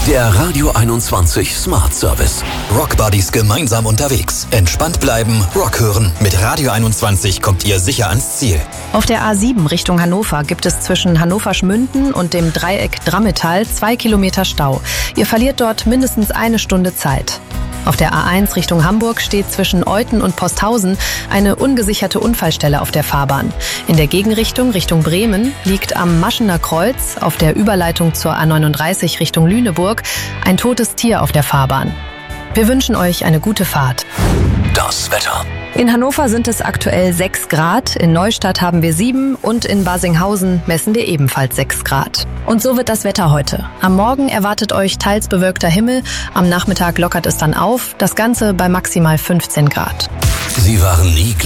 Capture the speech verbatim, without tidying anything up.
Der Radio einundzwanzig Smart Service. Rock Buddies gemeinsam unterwegs. Entspannt bleiben, Rock hören. Mit Radio einundzwanzig kommt ihr sicher ans Ziel. Auf der A sieben Richtung Hannover gibt es zwischen Hannover-Schmünden und dem Dreieck Drammetal zwei Kilometer Stau. Ihr verliert dort mindestens eine Stunde Zeit. Auf der A eins Richtung Hamburg steht zwischen Euthen und Posthausen eine ungesicherte Unfallstelle auf der Fahrbahn. In der Gegenrichtung Richtung Bremen liegt am Maschener Kreuz auf der Überleitung zur A neununddreißig Richtung Lüneburg ein totes Tier auf der Fahrbahn. Wir wünschen euch eine gute Fahrt. Das Wetter. In Hannover sind es aktuell sechs Grad, in Neustadt haben wir sieben und in Basinghausen messen wir ebenfalls sechs Grad. Und so wird das Wetter heute. Am Morgen erwartet euch teils bewölkter Himmel, am Nachmittag lockert es dann auf, das Ganze bei maximal fünfzehn Grad. Sie waren nie